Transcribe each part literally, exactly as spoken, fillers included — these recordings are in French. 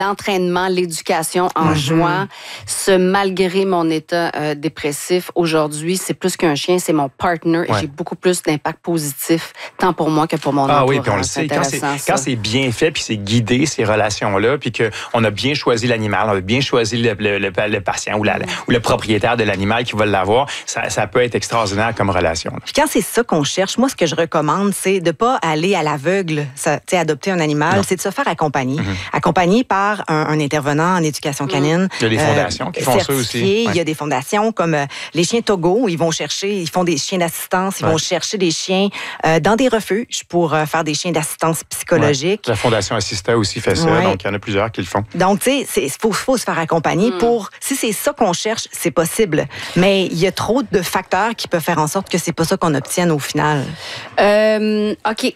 l'entraînement, l'éducation en mm-hmm. jouant. Ce, malgré mon état euh, dépressif, aujourd'hui, c'est plus qu'un chien, c'est mon partner. Ouais. Et j'ai beaucoup plus d'impact positif, tant pour moi que pour mon entourage. Ah oui, puis on le sait. Quand c'est, quand c'est bien fait, puis c'est guidé, ces relations-là, puis qu'on a bien choisi l'animal, on a bien choisi le, le, le, le patient ou, la, mm. ou le propriétaire de l'animal qui va l'avoir, ça, ça peut être extraordinaire comme relation. Puis quand c'est ça qu'on cherche, moi, ce que je recommande, c'est de pas aller à l'aveugle, ça, adopter un animal, non. c'est de se faire accompagner. Mm-hmm. Accompagner par un, un intervenant en éducation canine. Il y a des fondations euh, qui font ça aussi. Ouais. Il y a des fondations comme euh, les chiens Togo, ils vont chercher, ils font des chiens d'assistance, ils ouais. vont chercher des chiens euh, dans des refuges pour euh, faire des chiens d'assistance psychologique. Ouais. La Fondation Assista aussi fait ça, ouais. donc il y en a plusieurs qui le font. Donc, tu sais, il faut, faut se faire accompagner mm. pour, si c'est ça qu'on cherche, c'est possible. Mais il y a trop de facteurs qui peuvent faire en sorte que c'est pas ça qu'on obtienne au final. Euh, OK.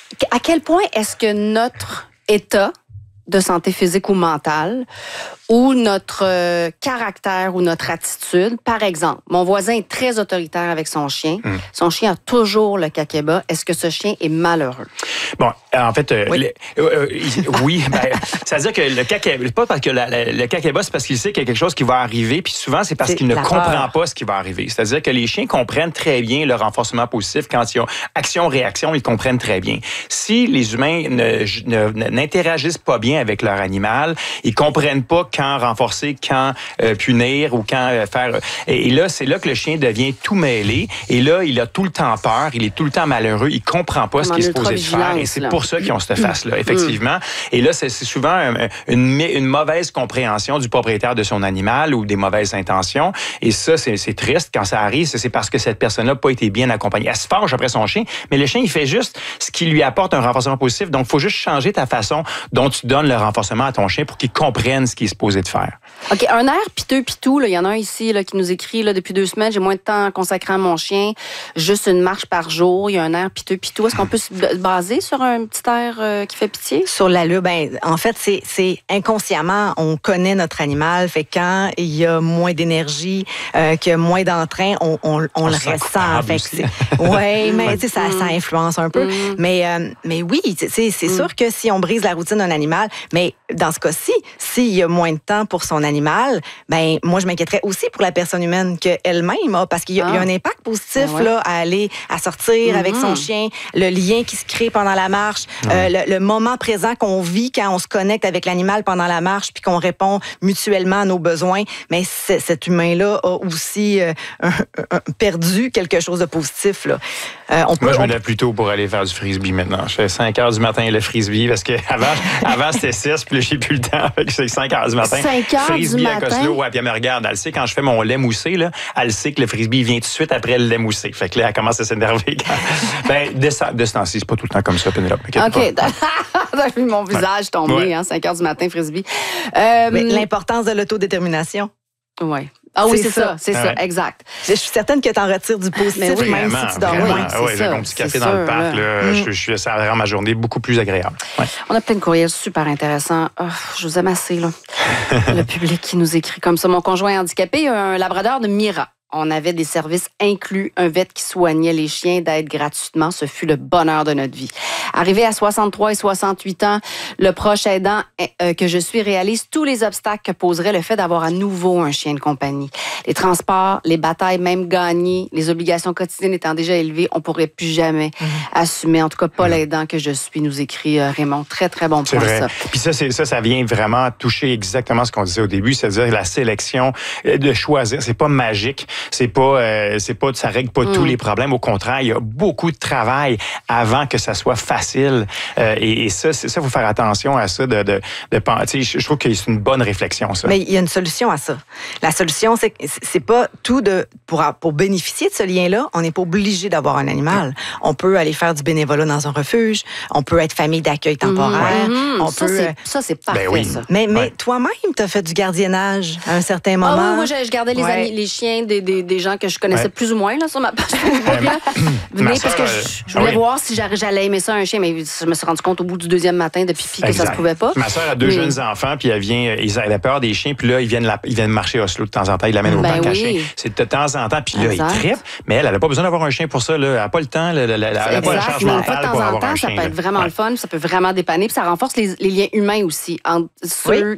À quel point est-ce que notre état de santé physique ou mentale ou notre euh, caractère ou notre attitude. Par exemple, mon voisin est très autoritaire avec son chien. Mm. Son chien a toujours le kakeba. Est-ce que ce chien est malheureux? Bon, en fait, euh, oui. Le, euh, oui ben, c'est-à-dire que le kakeba, pas parce que la, la, le kakeba, c'est parce qu'il sait qu'il y a quelque chose qui va arriver, puis souvent, c'est parce c'est qu'il ne comprend peur. pas ce qui va arriver. C'est-à-dire que les chiens comprennent très bien le renforcement positif quand ils ont action-réaction, ils comprennent très bien. Si les humains ne, ne, n'interagissent pas bien avec leur animal, ils comprennent pas quand renforcer, quand euh, punir ou quand euh, faire... Et, et là, c'est là que le chien devient tout mêlé. Et là, il a tout le temps peur, il est tout le temps malheureux, il comprend pas ce qu'il est supposé de faire. Et c'est là. pour ça qu'ils ont cette face-là, effectivement. Mm. Et là, c'est, c'est souvent un, une, une mauvaise compréhension du propriétaire de son animal ou des mauvaises intentions. Et ça, c'est, c'est triste quand ça arrive. C'est parce que cette personne-là n'a pas été bien accompagnée. Elle se fâche après son chien, mais le chien, il fait juste ce qui lui apporte un renforcement positif. Donc, il faut juste changer ta façon dont tu donnes le renforcement à ton chien pour qu'il comprenne ce qu'il est supposé de faire. OK, un air piteux pitou, il y en a un ici là, qui nous écrit là, depuis deux semaines, j'ai moins de temps consacré à mon chien, juste une marche par jour, il y a un air piteux pitou. Est-ce qu'on peut se baser sur un petit air euh, qui fait pitié? Sur l'allure, ben en fait, c'est, c'est inconsciemment, on connaît notre animal, fait quand il y a moins d'énergie, euh, qu'il y a moins d'entrain, on, on, on, on le ressent. Fait que c'est, ouais, mais tu sais, ça, ça influence un peu. Mm. Mais, euh, mais oui, c'est, c'est mm. sûr que si on brise la routine d'un animal, mais dans ce cas-ci, s'il y a moins de temps pour son animal, ben moi je m'inquiéterais aussi pour la personne humaine qu'elle-même a, parce qu'il y a, ah. il y a un impact positif ben ouais. là à aller à sortir mm-hmm. avec son chien, le lien qui se crée pendant la marche, mm. euh, le, le moment présent qu'on vit quand on se connecte avec l'animal pendant la marche, puis qu'on répond mutuellement à nos besoins. Mais c- cet humain-là a aussi euh, un, un, perdu quelque chose de positif là. Euh, on peut, moi je me lève plus tôt pour aller faire du frisbee maintenant. Je fais cinq heures du matin le frisbee parce que avant, avant c'était six, puis là j'ai plus le temps. Fait que c'est cinq heures du matin. cinq heures frisbee du à matin. Coslo, ouais, puis elle me regarde, elle sait quand je fais mon lait moussé là, elle sait que le frisbee vient tout de suite après le lait moussé. Fait que là elle commence à s'énerver. Quand... ben de ce, de ce temps-ci, c'est pas tout le temps comme ça, Pénélope. OK. T'as vu mon visage tomber, ouais. hein, cinq heures du matin, frisbee. Euh, Mais l'importance de l'autodétermination. Oui. Ah oui, c'est, c'est ça, ça, c'est ouais. ça, exact. Je suis certaine que tu en retires du positif, oui, même vraiment, si tu dors vraiment. loin. Oui, j'ai mon petit café dans sûr, le parc, là, mm. je, je, ça rend ma journée beaucoup plus agréable. Ouais. On a plein de courriels super intéressants. Oh, je vous aime assez, là. Le public qui nous écrit comme ça. Mon conjoint est handicapé, un labrador de Mira. On avait des services inclus, un vet qui soignait les chiens, d'aide gratuitement. Ce fut le bonheur de notre vie. Arrivé à soixante-trois et soixante-huit ans, le proche aidant euh, que je suis réalise tous les obstacles que poserait le fait d'avoir à nouveau un chien de compagnie. Les transports, les batailles même gagnées, les obligations quotidiennes étant déjà élevées, on pourrait plus jamais mmh. assumer. En tout cas, pas mmh. l'aidant que je suis, nous écrit euh, Raymond. Très, très bon point, ça. Puis ça, c'est, ça, ça vient vraiment toucher exactement ce qu'on disait au début, c'est-à-dire la sélection, de choisir. C'est pas magique. C'est pas, euh, c'est pas, ça règle pas mm. tous les problèmes. Au contraire, il y a beaucoup de travail avant que ça soit facile. Euh, et, et ça, c'est ça, faut faire attention à ça. De, de, de penser. Je trouve que c'est une bonne réflexion, ça. Mais il y a une solution à ça. La solution, c'est c'est pas tout de pour pour bénéficier de ce lien-là. On n'est pas obligé d'avoir un animal. Mm. On peut aller faire du bénévolat dans un refuge. On peut être famille d'accueil temporaire. Mm. On ça, peut. C'est, ça, c'est parfait. Ben oui. Ça. Mais mais ouais. toi-même, t'as fait du gardiennage à un certain moment. Ah oui, moi, je, je gardais les, ouais. amis, les chiens des, des des, des gens que je connaissais ouais. plus ou moins là, sur ma page Facebook. Euh, Venez parce que je, je voulais ah oui. voir si j'allais aimer ça un chien, mais je me suis rendu compte au bout du deuxième matin de pipi que exact. Ça se pouvait pas. Ma soeur a deux mais... jeunes enfants, puis elle vient, ils avaient peur des chiens, puis là, ils viennent, la, ils viennent marcher à Oslo de temps en temps, ils l'amènent ben au parc oui. à chiens. C'est de temps en temps, puis là, exact. Ils trippent, mais elle, elle n'a pas besoin d'avoir un chien pour ça, là. Elle n'a pas le temps, elle n'a pas la charge mentale pour avoir un chien. Ça peut être vraiment le fun, ça peut vraiment dépanner, puis ça renforce les liens humains aussi entre ceux